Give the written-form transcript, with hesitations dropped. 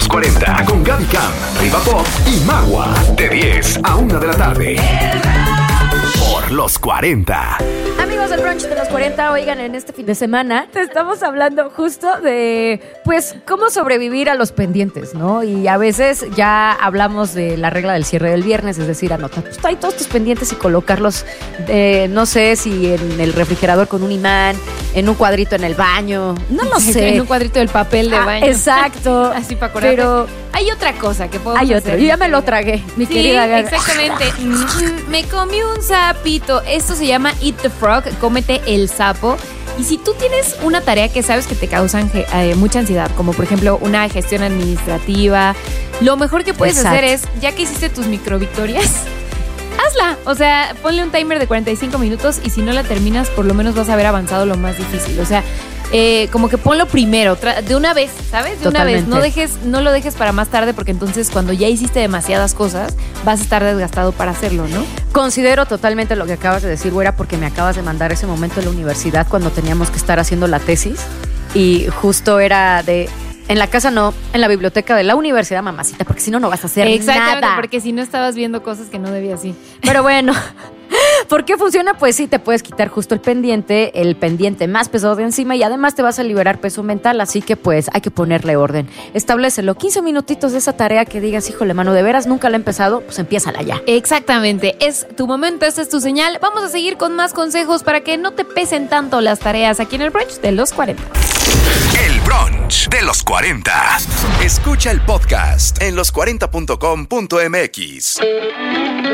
los 40 con Gaby Cam, Riva Pop y Magua. De 10 a 1 de la tarde. Por los 40. Amigos del brunch de los 40, oigan, en este fin de semana te estamos hablando justo de, pues, cómo sobrevivir a los pendientes, ¿no? Y a veces ya hablamos de la regla del cierre del viernes, es decir, anotar pues, trae todos tus pendientes y colocarlos, no sé si en el refrigerador con un imán, en un cuadrito en el baño, no lo sé. En un cuadrito del papel de baño. Exacto. Así para acordarte. Pero hay otra cosa que podemos hay hacer. otro, yo ya me lo tragué, mi querida Gaby. Exactamente. Me comí un sapito. Esto se llama Eat the Frog, cómete el sapo. Y si tú tienes una tarea que sabes que te causa mucha ansiedad, como por ejemplo una gestión administrativa, lo mejor que puedes hacer es, ya que hiciste tus microvictorias, hazla. O sea, ponle un timer de 45 minutos y si no la terminas, por lo menos vas a haber avanzado lo más difícil. O sea, como que ponlo primero, de una vez, ¿sabes? De Totalmente. una vez. No lo dejes para más tarde porque entonces cuando ya hiciste demasiadas cosas, vas a estar desgastado para hacerlo, ¿no? Considero totalmente lo que acabas de decir, güera, porque me acabas de mandar ese momento en la universidad cuando teníamos que estar haciendo la tesis y justo era de... En la casa no, en la biblioteca de la universidad, mamacita, porque si no, no vas a hacer Exactamente, nada. porque si no estabas viendo cosas que no debías, sí. Pero bueno, ¿por qué funciona? Pues sí, te puedes quitar justo el pendiente más pesado de encima y además te vas a liberar peso mental, así que pues hay que ponerle orden. Establécelo, 15 minutitos de esa tarea que digas, híjole, mano, de veras nunca la he empezado, pues empiézala ya. Exactamente, es tu momento, esta es tu señal. Vamos a seguir con más consejos para que no te pesen tanto las tareas aquí en el brunch de los 40. El brunch de los 40. Escucha el podcast en los40.com.mx.